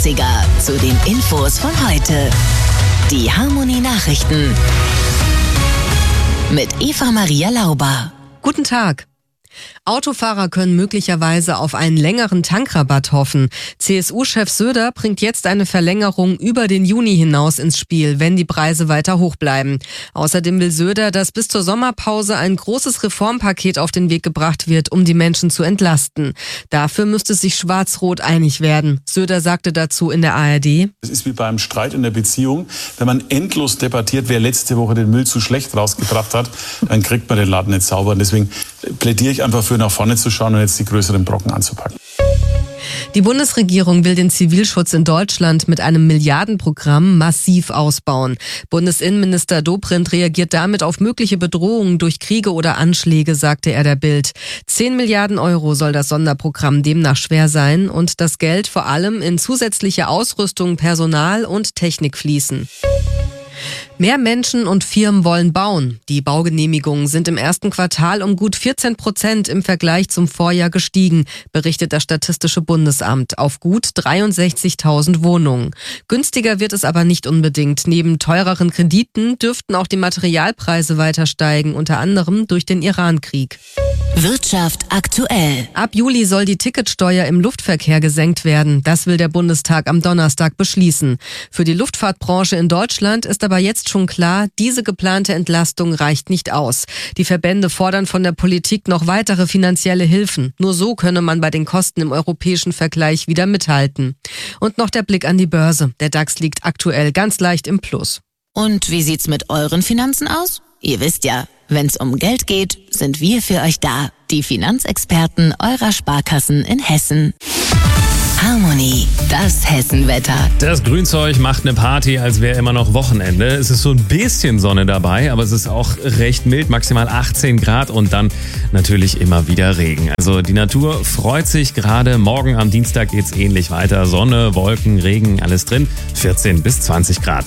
80er zu den Infos von heute. Die Harmony Nachrichten mit Eva-Maria Lauber. Guten Tag. Autofahrer können möglicherweise auf einen längeren Tankrabatt hoffen. CSU-Chef Söder bringt jetzt eine Verlängerung über den Juni hinaus ins Spiel, wenn die Preise weiter hoch bleiben. Außerdem will Söder, dass bis zur Sommerpause ein großes Reformpaket auf den Weg gebracht wird, um die Menschen zu entlasten. Dafür müsste sich Schwarz-Rot einig werden. Söder sagte dazu in der ARD: Es ist wie beim Streit in der Beziehung. Wenn man endlos debattiert, wer letzte Woche den Müll zu schlecht rausgebracht hat, dann kriegt man den Laden nicht sauber. Und deswegen plädiere ich einfach für, nach vorne zu schauen und jetzt die größeren Brocken anzupacken. Die Bundesregierung will den Zivilschutz in Deutschland mit einem Milliardenprogramm massiv ausbauen. Bundesinnenminister Dobrindt reagiert damit auf mögliche Bedrohungen durch Kriege oder Anschläge, sagte er der Bild. 10 Milliarden Euro soll das Sonderprogramm demnach schwer sein und das Geld vor allem in zusätzliche Ausrüstung, Personal und Technik fließen. Mehr Menschen und Firmen wollen bauen. Die Baugenehmigungen sind im ersten Quartal um gut 14% im Vergleich zum Vorjahr gestiegen, berichtet das Statistische Bundesamt, auf gut 63.000 Wohnungen. Günstiger wird es aber nicht unbedingt. Neben teureren Krediten dürften auch die Materialpreise weiter steigen, unter anderem durch den Irankrieg. Wirtschaft aktuell. Ab Juli soll die Ticketsteuer im Luftverkehr gesenkt werden. Das will der Bundestag am Donnerstag beschließen. Für die Luftfahrtbranche in Deutschland ist aber jetzt schon klar, diese geplante Entlastung reicht nicht aus. Die Verbände fordern von der Politik noch weitere finanzielle Hilfen. Nur so könne man bei den Kosten im europäischen Vergleich wieder mithalten. Und noch der Blick an die Börse. Der DAX liegt aktuell ganz leicht im Plus. Und wie sieht's mit euren Finanzen aus? Ihr wisst ja, wenn's um Geld geht, sind wir für euch da. Die Finanzexperten eurer Sparkassen in Hessen. Harmony, das Hessenwetter. Das Grünzeug macht eine Party, als wäre immer noch Wochenende. Es ist so ein bisschen Sonne dabei, aber es ist auch recht mild, maximal 18 Grad und dann natürlich immer wieder Regen. Also die Natur freut sich gerade. Morgen am Dienstag geht's ähnlich weiter. Sonne, Wolken, Regen, alles drin. 14 bis 20 Grad.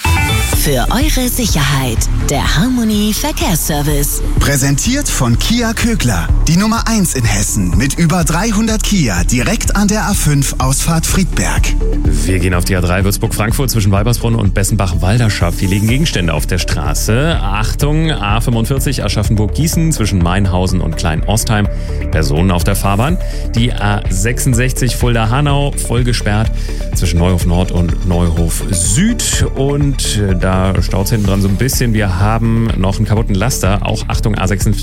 Für eure Sicherheit, der Harmony Verkehrsservice. Präsentiert von Kia Kögler, die Nummer 1 in Hessen mit über 300 Kia direkt an der A5 Ausfahrt Friedberg. Wir gehen auf die A3 Würzburg-Frankfurt zwischen Weibersbrunn und Bessenbach-Walderschaft. Hier liegen Gegenstände auf der Straße. Achtung, A45 Aschaffenburg-Gießen zwischen Mainhausen und Klein-Ostheim. Personen auf der Fahrbahn. Die A66 Fulda-Hanau voll gesperrt zwischen Neuhof Nord und Neuhof Süd. Und da staut es hinten dran so ein bisschen. Wir haben noch einen kaputten Laster. Auch Achtung,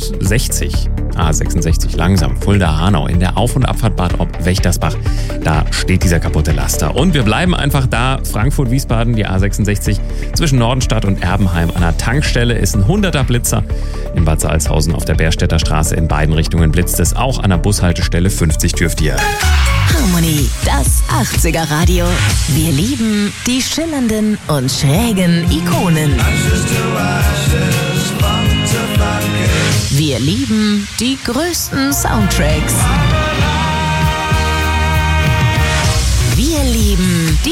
A66 langsam. Fulda-Hanau in der Auf- und Abfahrt Bad Ob-Wächtersbach. Da steht dieser kaputte Laster. Und wir bleiben einfach da. Frankfurt-Wiesbaden, die A66 zwischen Nordenstadt und Erbenheim. An der Tankstelle ist ein 100er Blitzer. In Bad Salzhausen auf der Bärstädter Straße in beiden Richtungen blitzt es. Auch an der Bushaltestelle 50 dürft ihr. Harmony, das 80er Radio. Wir lieben die schillernden und schrägen Ikonen. Wir lieben die größten Soundtracks. Wir lieben die